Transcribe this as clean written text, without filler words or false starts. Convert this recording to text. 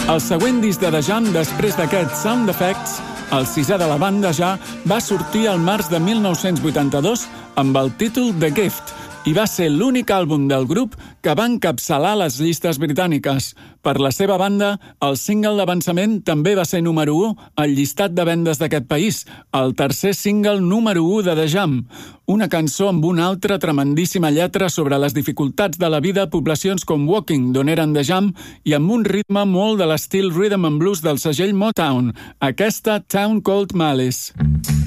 El següent disc de The Jam, després d'aquest Sound Effects, el sisè de la banda ja, va sortir al març de 1982 amb el títol The Gift i va ser l'únic àlbum del grup que va encapçalar les llistes britàniques. Per la seva banda, el single d'avançament també va ser número 1 al llistat de vendes d'aquest país, el tercer single número 1 de The Jam, una cançó amb una altra tremendíssima lletra sobre les dificultats de la vida a poblacions com Woking, d'on eren The Jam, i amb un ritme molt de l'estil rhythm and blues del segell Motown, aquesta Town Called Malice.